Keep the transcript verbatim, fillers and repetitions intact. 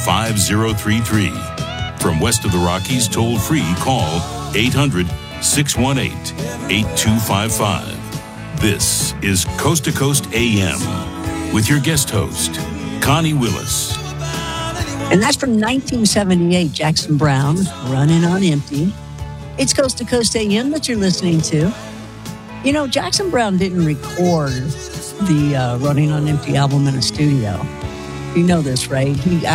five zero three three. From west of the Rockies, toll free, call eight hundred, six one eight, eight two five five. This is Coast to Coast A M with your guest host, Connie Willis. And that's from nineteen seventy-eight, Jackson Browne, Running on Empty. It's Coast to Coast A M that you're listening to. You know, Jackson Browne didn't record the uh, Running on Empty album in a studio. You know this, right? He